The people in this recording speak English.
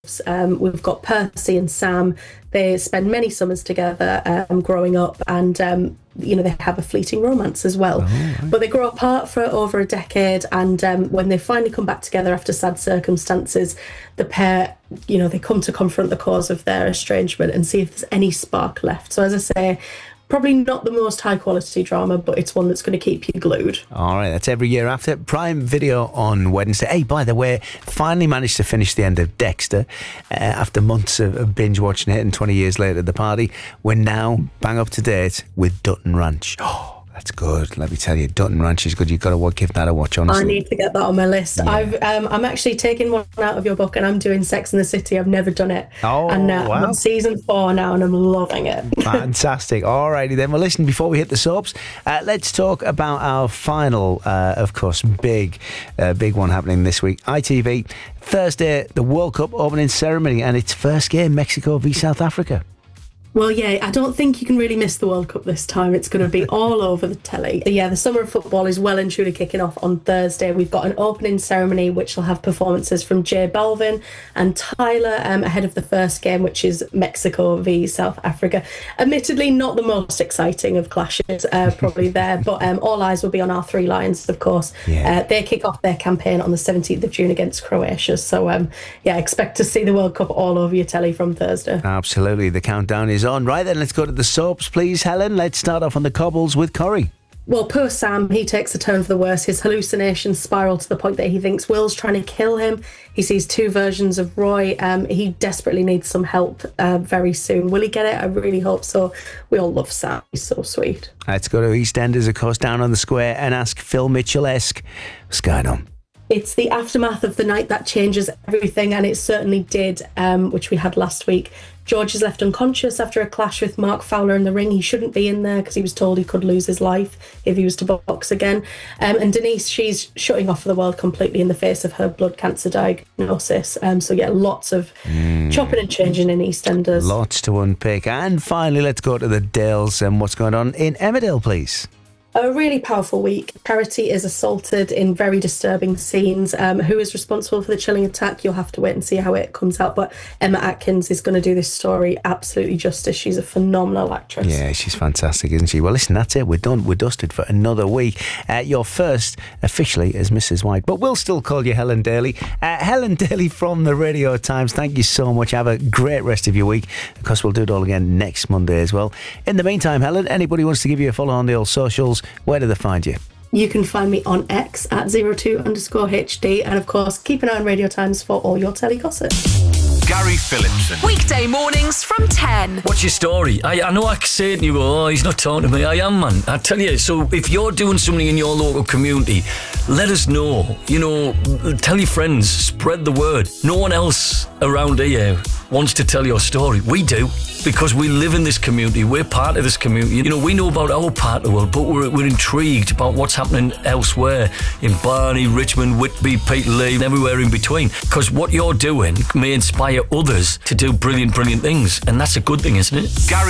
We've got Percy and Sam. They spend many summers together growing up, and they have a fleeting romance as well. Right. But they grow apart for over a decade, and when they finally come back together after sad circumstances, the pair, they come to confront the cause of their estrangement and see if there's any spark left. So as I say, probably not the most high quality drama, but it's one that's going to keep you glued. All right, that's every year after. Prime Video on Wednesday. Hey, by the way, finally managed to finish the end of Dexter after months of binge watching it, and 20 years later at the party. We're now bang up to date with Dutton Ranch. Oh, that's good. Let me tell you, Dutton Ranch is good. You've got to give that a watch, honestly. I need to get that on my list. Yeah. I'm actually taking one out of your book, and I'm doing Sex and the City. I've never done it. Oh, and wow. I'm on season 4 now, and I'm loving it. Fantastic. All righty then. Well, listen, before we hit the soaps, let's talk about our final, of course, big one happening this week. ITV, Thursday, the World Cup opening ceremony, and its first game, Mexico v South Africa. Well, yeah, I don't think you can really miss the World Cup this time. It's going to be all over the telly. Yeah, the summer of football is well and truly kicking off on Thursday. We've got an opening ceremony which will have performances from J Balvin and Tyler ahead of the first game, which is Mexico v South Africa. Admittedly, not the most exciting of clashes probably there, but all eyes will be on our three lions, of course. Yeah. They kick off their campaign on the 17th of June against Croatia. So, expect to see the World Cup all over your telly from Thursday. Absolutely. The countdown is on. Right then, let's go to the soaps, please, Helen. Let's start off on the cobbles with Corrie. Well, poor Sam, he takes a turn for the worse. His hallucinations spiral to the point that he thinks Will's trying to kill him. He sees two versions of Roy. He desperately needs some help very soon. Will he get it? I really hope so. We all love Sam. He's so sweet. Let's go to EastEnders, of course, down on the square, and ask Phil Mitchell-esque. Skydom. It's the aftermath of the night that changes everything, and it certainly did, which we had last week. George is left unconscious after a clash with Mark Fowler in the ring. He shouldn't be in there because he was told he could lose his life if he was to box again. And Denise, she's shutting off the world completely in the face of her blood cancer diagnosis. Lots of chopping and changing in EastEnders. Lots to unpick. And finally, let's go to the Dales and what's going on in Emmerdale, please. A really powerful week. Charity is assaulted in very disturbing scenes. Who is responsible for the chilling attack? You'll have to wait and see how it comes out. But Emma Atkins is going to do this story absolutely justice. She's a phenomenal actress. Yeah, she's fantastic, isn't she? Well, listen, that's it. We're done. We're dusted for another week. You're first officially as Mrs. White, but we'll still call you Helen Daly. Helen Daly from the Radio Times. Thank you so much. Have a great rest of your week. Of course, we'll do it all again next Monday as well. In the meantime, Helen, anybody wants to give you a follow on the old socials, where do they find you? You can find me on X at 02_HD, and of course keep an eye on Radio Times for all your telly gossip. Gary Phillipson. Weekday mornings from 10. What's your story? I know I say it and you go, oh, he's not talking to me. I am, man. I tell you, so if you're doing something in your local community, let us know. Tell your friends, spread the word. No one else around here wants to tell your story. We do, because we live in this community. We're part of this community. We know about our part of the world, but we're intrigued about what's happening elsewhere in Barney, Richmond, Whitby, Peterlee, and everywhere in between. Because what you're doing may inspire others to do brilliant, brilliant things. And that's a good thing, isn't it? Gary